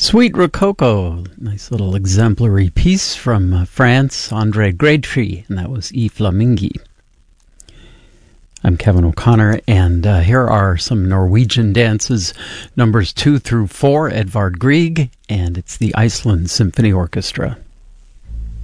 Sweet Rococo, nice little exemplary piece from France, André Grétry, and that was E Flamingi. I'm Kevin O'Connor, and here are some Norwegian dances, numbers 2 through 4, Edvard Grieg, and it's the Iceland Symphony Orchestra.